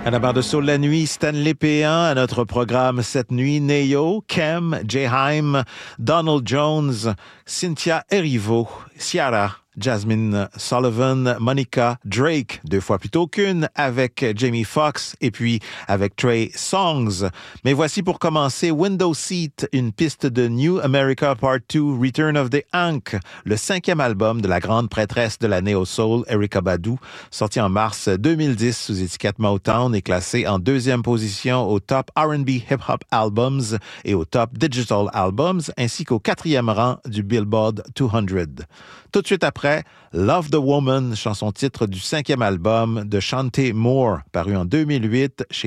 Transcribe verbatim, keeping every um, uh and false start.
À la barre de Soul la nuit, Stanley P un. À notre programme cette nuit, Neo, Kem, Jayheim, Donald Jones, Cynthia Erivo, Ciara, Jasmine Sullivan, Monica, Drake, deux fois plutôt qu'une, avec Jamie Foxx et puis avec Trey Songz. Mais voici pour commencer Window Seat, une piste de New America Part deux, Return of the Ankh, le cinquième album de la grande prêtresse de la néo-soul, Erykah Badu, sorti en mars deux mille dix sous étiquette Motown et classé en deuxième position au Top R and B Hip Hop Albums et au Top Digital Albums, ainsi qu'au quatrième rang du Billboard deux cents. Tout de suite après, Love the Woman, chanson titre du cinquième album de Chanté Moore, paru en deux mille huit chez